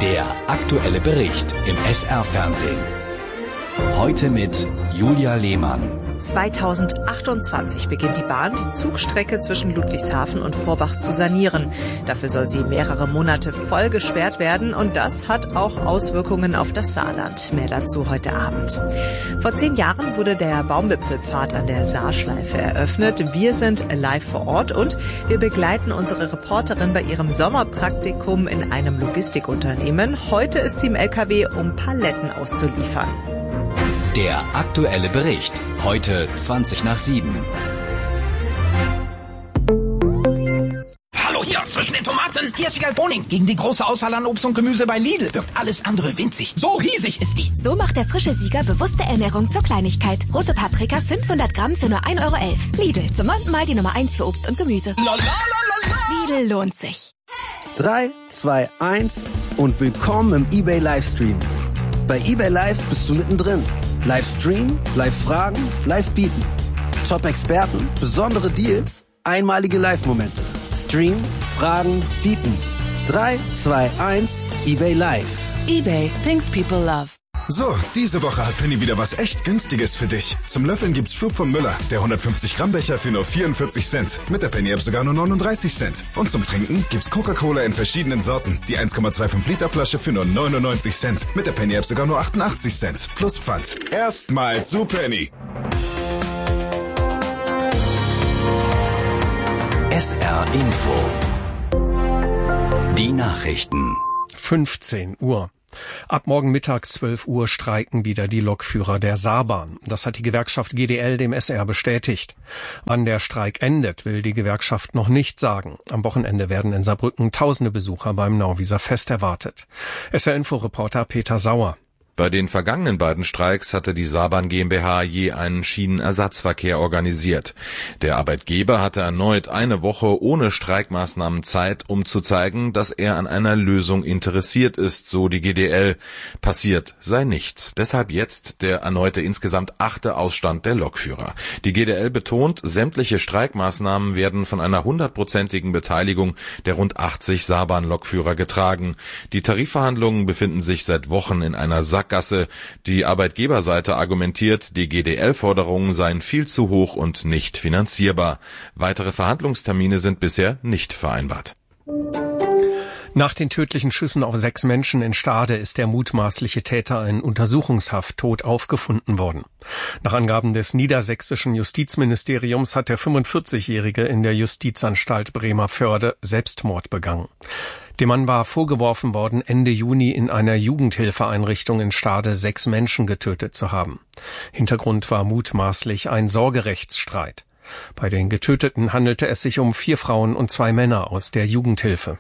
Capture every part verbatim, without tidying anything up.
Der aktuelle Bericht im S R-Fernsehen. Heute mit Julia Lehmann. zweitausendachtundzwanzig beginnt die Bahn, die Zugstrecke zwischen Ludwigshafen und Vorbach zu sanieren. Dafür soll sie mehrere Monate voll gesperrt werden und das hat auch Auswirkungen auf das Saarland. Mehr dazu heute Abend. Vor zehn Jahren wurde der Baumwipfelpfad an der Saarschleife eröffnet. Wir sind live vor Ort und wir begleiten unsere Reporterin bei ihrem Sommerpraktikum in einem Logistikunternehmen. Heute ist sie im L K W, um Paletten auszuliefern. Der aktuelle Bericht. Heute zwanzig nach sieben. Hallo hier zwischen den Tomaten. Hier ist Vigal Boning. Gegen die große Auswahl an Obst und Gemüse bei Lidl wirkt alles andere winzig. So riesig ist die. So macht der frische Sieger bewusste Ernährung zur Kleinigkeit. Rote Paprika fünfhundert Gramm für nur ein Euro elf. Lidl, zum neunten Mal die Nummer eins für Obst und Gemüse. Lidl lohnt sich. drei, zwei, eins und willkommen im eBay Livestream. Bei eBay Live bist du mittendrin. Livestream, Live-Fragen, Live-Bieten. Top-Experten, besondere Deals, einmalige Live-Momente. Stream, Fragen, Bieten. drei, zwei, eins, eBay Live. eBay, things people love. So, diese Woche hat Penny wieder was echt Günstiges für dich. Zum Löffeln gibt's Flug von Müller, der hundertfünfzig Gramm Becher für nur vierundvierzig Cent. Mit der Penny-App sogar nur neununddreißig Cent. Und zum Trinken gibt's Coca-Cola in verschiedenen Sorten. Die eins Komma fünfundzwanzig Liter Flasche für nur neunundneunzig Cent. Mit der Penny-App sogar nur achtundachtzig Cent. Plus Pfand. Erstmals zu Penny. S R Info. Die Nachrichten. fünfzehn Uhr. Ab morgen Mittag zwölf Uhr streiken wieder die Lokführer der Saarbahn. Das hat die Gewerkschaft G D L dem S R bestätigt. Wann der Streik endet, will die Gewerkschaft noch nicht sagen. Am Wochenende werden in Saarbrücken tausende Besucher beim Nauwieser Fest erwartet. S R-Info-Reporter Peter Sauer. Bei den vergangenen beiden Streiks hatte die Saarbahn GmbH je einen Schienenersatzverkehr organisiert. Der Arbeitgeber hatte erneut eine Woche ohne Streikmaßnahmen Zeit, um zu zeigen, dass er an einer Lösung interessiert ist, so die G D L. Passiert sei nichts. Deshalb jetzt der erneute insgesamt achte Ausstand der Lokführer. Die G D L betont, sämtliche Streikmaßnahmen werden von einer hundertprozentigen Beteiligung der rund achtzig Saarbahn-Lokführer getragen. Die Tarifverhandlungen befinden sich seit Wochen in einer Sackgasse. Die Arbeitgeberseite argumentiert, die G D L-Forderungen seien viel zu hoch und nicht finanzierbar. Weitere Verhandlungstermine sind bisher nicht vereinbart. Nach den tödlichen Schüssen auf sechs Menschen in Stade ist der mutmaßliche Täter in Untersuchungshaft tot aufgefunden worden. Nach Angaben des niedersächsischen Justizministeriums hat der fünfundvierzigjährige in der Justizanstalt Bremervörde Selbstmord begangen. Dem Mann war vorgeworfen worden, Ende Juni in einer Jugendhilfeeinrichtung in Stade sechs Menschen getötet zu haben. Hintergrund war mutmaßlich ein Sorgerechtsstreit. Bei den Getöteten handelte es sich um vier Frauen und zwei Männer aus der Jugendhilfe.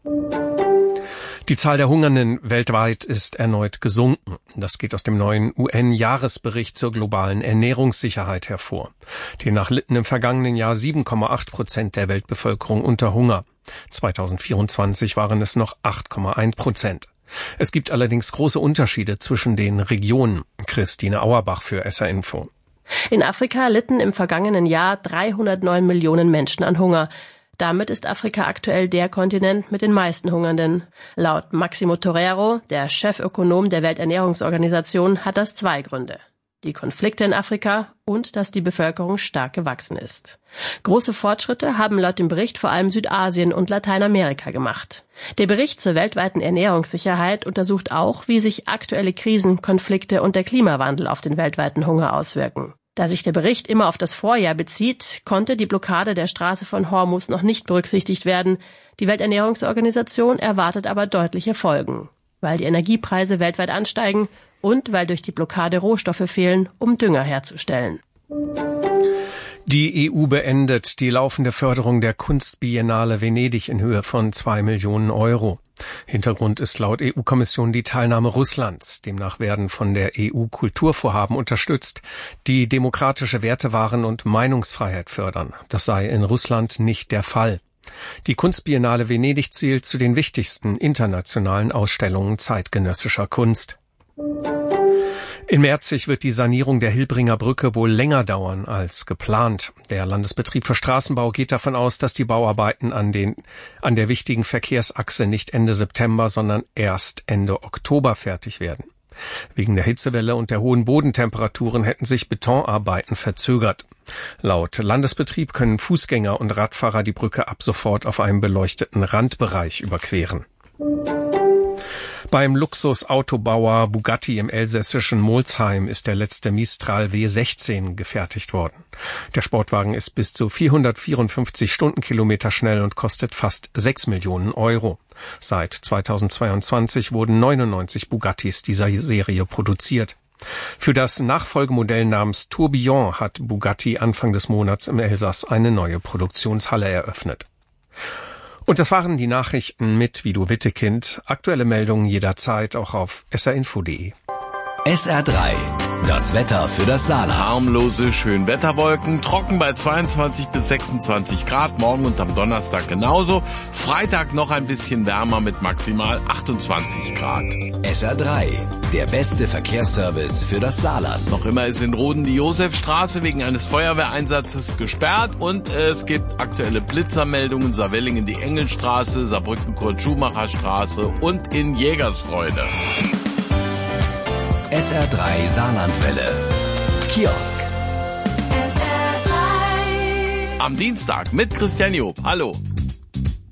Die Zahl der Hungernden weltweit ist erneut gesunken. Das geht aus dem neuen U N-Jahresbericht zur globalen Ernährungssicherheit hervor. Demnach litten im vergangenen Jahr sieben Komma acht Prozent der Weltbevölkerung unter Hunger. zweitausendvierundzwanzig waren es noch acht Komma eins Prozent. Es gibt allerdings große Unterschiede zwischen den Regionen. Christine Auerbach für S R Info. In Afrika litten im vergangenen Jahr dreihundertneun Millionen Menschen an Hunger. Damit ist Afrika aktuell der Kontinent mit den meisten Hungernden. Laut Maximo Torero, der Chefökonom der Welternährungsorganisation, hat das zwei Gründe. Die Konflikte in Afrika und dass die Bevölkerung stark gewachsen ist. Große Fortschritte haben laut dem Bericht vor allem Südasien und Lateinamerika gemacht. Der Bericht zur weltweiten Ernährungssicherheit untersucht auch, wie sich aktuelle Krisen, Konflikte und der Klimawandel auf den weltweiten Hunger auswirken. Da sich der Bericht immer auf das Vorjahr bezieht, konnte die Blockade der Straße von Hormuz noch nicht berücksichtigt werden. Die Welternährungsorganisation erwartet aber deutliche Folgen, weil die Energiepreise weltweit ansteigen und weil durch die Blockade Rohstoffe fehlen, um Dünger herzustellen. Die E U beendet die laufende Förderung der Kunstbiennale Venedig in Höhe von zwei Millionen Euro. Hintergrund ist laut E U-Kommission die Teilnahme Russlands. Demnach werden von der E U Kulturvorhaben unterstützt, die demokratische Werte wahren und Meinungsfreiheit fördern. Das sei in Russland nicht der Fall. Die Kunstbiennale Venedig zählt zu den wichtigsten internationalen Ausstellungen zeitgenössischer Kunst. In Merzig wird die Sanierung der Hilbringer Brücke wohl länger dauern als geplant. Der Landesbetrieb für Straßenbau geht davon aus, dass die Bauarbeiten an den, an der wichtigen Verkehrsachse nicht Ende September, sondern erst Ende Oktober fertig werden. Wegen der Hitzewelle und der hohen Bodentemperaturen hätten sich Betonarbeiten verzögert. Laut Landesbetrieb können Fußgänger und Radfahrer die Brücke ab sofort auf einem beleuchteten Randbereich überqueren. Beim Luxusautobauer Bugatti im elsässischen Molsheim ist der letzte Mistral W sechzehn gefertigt worden. Der Sportwagen ist bis zu vierhundertvierundfünfzig Stundenkilometer schnell und kostet fast sechs Millionen Euro. Seit zweitausendzweiundzwanzig wurden neunundneunzig Bugattis dieser Serie produziert. Für das Nachfolgemodell namens Tourbillon hat Bugatti Anfang des Monats im Elsass eine neue Produktionshalle eröffnet. Und das waren die Nachrichten mit Vido Wittekind. Aktuelle Meldungen jederzeit auch auf s r info punkt de. S R drei, das Wetter für das Saarland. Harmlose Schönwetterwolken, trocken bei zweiundzwanzig bis sechsundzwanzig Grad, morgen und am Donnerstag genauso. Freitag noch ein bisschen wärmer mit maximal achtundzwanzig Grad. S R drei, der beste Verkehrsservice für das Saarland. Noch immer ist in Roden die Josefstraße wegen eines Feuerwehreinsatzes gesperrt und es gibt aktuelle Blitzermeldungen, Saarwellingen die Engelstraße, Saarbrücken Kurt-Schumacher-Straße und in Jägersfreude. S R drei Saarlandwelle. Kiosk. Am Dienstag mit Christian Job. Hallo.